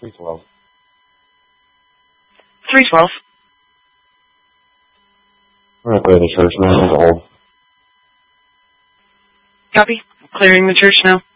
312. 312. We're going to clear the church now. Hold. Copy. Clearing the church now.